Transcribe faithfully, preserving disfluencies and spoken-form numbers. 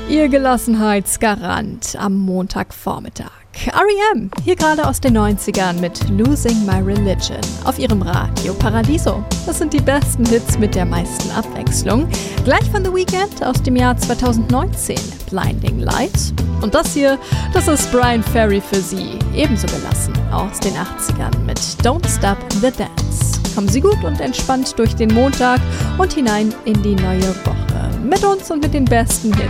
Ihr Gelassenheitsgarant am Montagvormittag. R E M, hier gerade aus den neunzigern mit Losing My Religion auf ihrem Radio Paradiso. Das sind die besten Hits mit der meisten Abwechslung. Gleich von The Weeknd aus dem Jahr zweitausendneunzehn, Blinding Light. Und das hier, das ist Bryan Ferry für Sie, ebenso gelassen aus den achtzigern mit Don't Stop the Dance. Kommen Sie gut und entspannt durch den Montag und hinein in die neue Woche. Mit uns und mit den besten Hits